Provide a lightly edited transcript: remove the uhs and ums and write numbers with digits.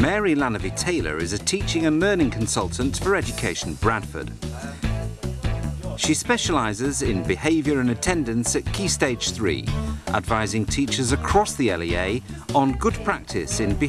Mary Lanaby-Taylor is a teaching and learning consultant for Education Bradford. She specialises in behaviour and attendance at Key Stage 3, advising teachers across the LEA on good practice in behaviour.